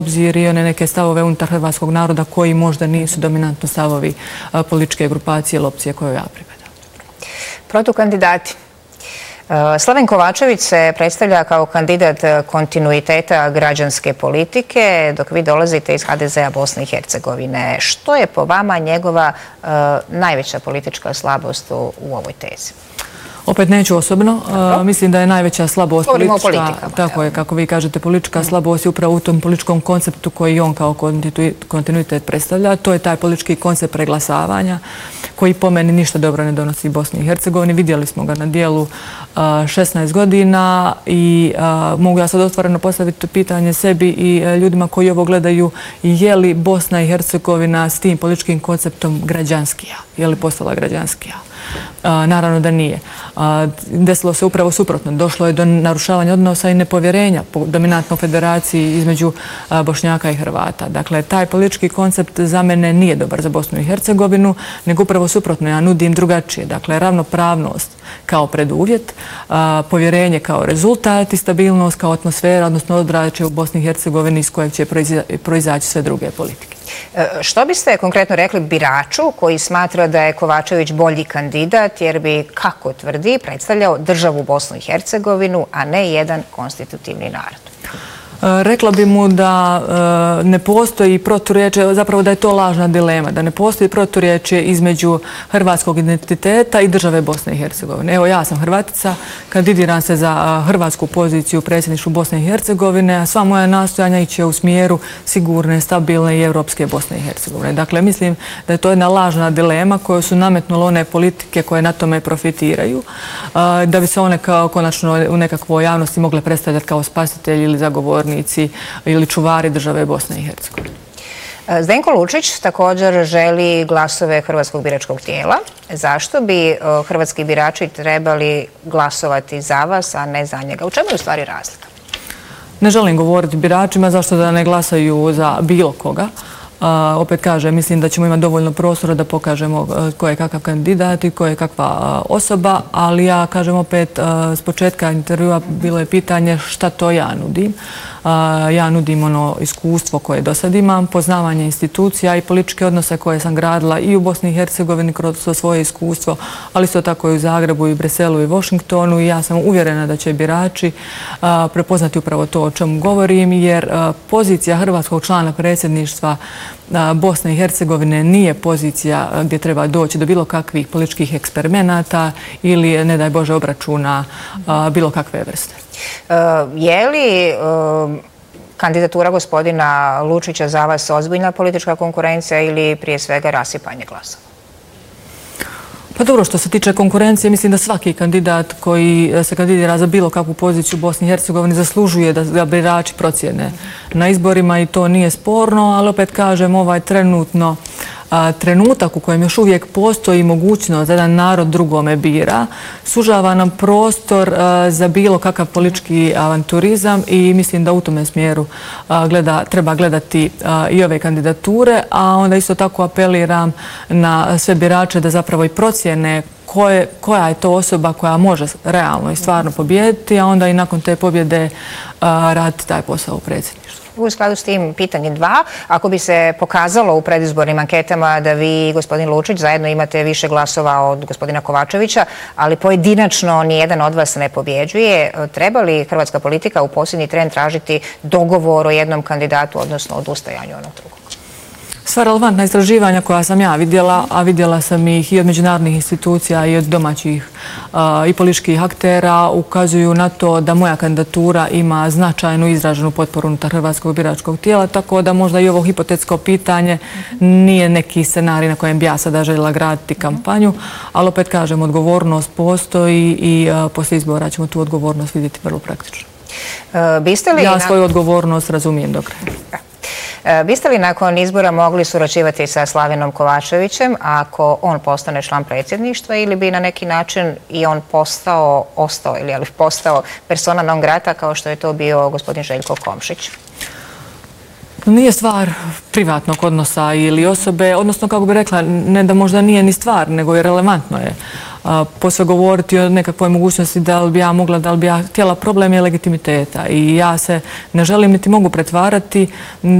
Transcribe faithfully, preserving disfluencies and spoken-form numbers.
obzir i one neke stavove unutar hrvatskog naroda koji možda nisu dominantno stavovi političke grupacije ili opcije koje ja pripadam. Protukandidati. Slaven Kovačević se predstavlja kao kandidat kontinuiteta građanske politike, dok vi dolazite iz ha de zea Bosne i Hercegovine. Što je po vama njegova najveća politička slabost u ovoj tezi? Opet neću osobno. Mislim da je najveća slabost politička, tako je, kako vi kažete, politička slabost je upravo u tom političkom konceptu koji on kao kontinuitet predstavlja. To je taj politički koncept preglasavanja koji po meni ništa dobro ne donosi Bosni i Hercegovini. Vidjeli smo ga na dijelu šesnaest godina i mogu ja sad otvoreno postaviti pitanje sebi i ljudima koji ovo gledaju, je li Bosna i Hercegovina s tim političkim konceptom građanskija? Je li postala građanskija? Naravno da nije. Desilo se upravo suprotno. Došlo je do narušavanja odnosa i nepovjerenja po dominantnoj federaciji između Bošnjaka i Hrvata. Dakle, taj politički koncept za mene nije dobar za Bosnu i Hercegovinu, nego upravo suprotno. Ja nudim drugačije. Dakle, ravnopravnost kao preduvjet, povjerenje kao rezultat i stabilnost kao atmosfera, odnosno odrađe u Bosni i Hercegovini iz kojeg će proizaći sve druge politike. Što biste konkretno rekli biraču koji smatra da je Kovačević bolji kandidat jer bi, kako tvrdi, predstavljao državu Bosnu i Hercegovinu, a ne jedan konstitutivni narod? Rekla bi mu da ne postoji proturječje, zapravo da je to lažna dilema, da ne postoji proturječje između hrvatskog identiteta i države Bosne i Hercegovine. Evo, ja sam Hrvatica, kandidiram se za hrvatsku poziciju u predsjedništvu Bosne i Hercegovine, a sva moja nastojanja iće u smjeru sigurne, stabilne i evropske Bosne i Hercegovine. Dakle, mislim da je to jedna lažna dilema koju su nametnule one politike koje na tome profitiraju, da bi se one kao konačno u nekakvoj javnosti mogle predstavljati kao spasitelji ili zagovornici ili čuvari države Bosne i Hercegovine. Zdenko Lučić također želi glasove hrvatskog biračkog tijela. Zašto bi hrvatski birači trebali glasovati za vas, a ne za njega? U čemu je u stvari razlika? Ne želim govoriti biračima zašto da ne glasaju za bilo koga. Opet kažem, mislim da ćemo imati dovoljno prostora da pokažemo ko je kakav kandidat i ko je kakva osoba, ali ja kažem opet, s početka intervjua bilo je pitanje šta to ja nudim. Ja nudim ono iskustvo koje do sad imam, poznavanje institucija i političke odnose koje sam gradila i u Bosni i Hercegovini kroz svoje iskustvo, ali isto tako i u Zagrebu, i Briselu, i Washingtonu, i ja sam uvjerena da će birači prepoznati upravo to o čemu govorim, jer pozicija hrvatskog člana predsjedništva Bosne i Hercegovine nije pozicija gdje treba doći do bilo kakvih političkih eksperimenata ili, ne daj Bože, obračuna bilo kakve vrste. Je li kandidatura gospodina Lučića za vas ozbiljna politička konkurencija ili prije svega rasipanje glasova? Pa dobro, što se tiče konkurencije, mislim da svaki kandidat koji se kandidira za bilo kakvu poziciju u Bosni i Hercegovini zaslužuje da ga birači procijene na izborima i to nije sporno, ali opet kažem, ovaj trenutno trenutak u kojem još uvijek postoji mogućnost da jedan narod drugome bira, sužava nam prostor za bilo kakav politički avanturizam i mislim da u tome smjeru treba gledati i ove kandidature, a onda isto tako apeliram na sve birače da zapravo i procijene koja je to osoba koja može realno i stvarno pobijediti, a onda i nakon te pobjede raditi taj posao u predsjedništvu. U skladu s tim pitanje dva, ako bi se pokazalo u predizbornim anketama da vi i gospodin Lučić zajedno imate više glasova od gospodina Kovačevića, ali pojedinačno nijedan od vas ne pobjeđuje, treba li hrvatska politika u posljednji tren tražiti dogovor o jednom kandidatu, odnosno odustajanju onog drugog? Sva relevantna istraživanja koja sam ja vidjela, a vidjela sam ih i od međunarodnih institucija i od domaćih i političkih aktera, ukazuju na to da moja kandidatura ima značajnu izraženu potporu unutar hrvatskog biračkog tijela, tako da možda i ovo hipotetsko pitanje nije neki scenarij na kojem bi ja sada željela graditi kampanju, ali opet kažem, odgovornost postoji i poslije izbora ćemo tu odgovornost vidjeti vrlo praktično. Ja svoju odgovornost razumijem do kraja. Biste li nakon izbora mogli surađivati sa Slavenom Kovačevićem ako on postane član predsjedništva ili bi na neki način i on postao, ostao ili ali postao persona non grata kao što je to bio gospodin Željko Komšić? Nije stvar privatnog odnosa ili osobe, odnosno kako bi rekla, ne da možda nije ni stvar, nego je relevantno je. posve govoriti o nekakvoj mogućnosti da li bi ja mogla, da li bi ja htjela, problem je legitimiteta i ja se ne želim niti mogu pretvarati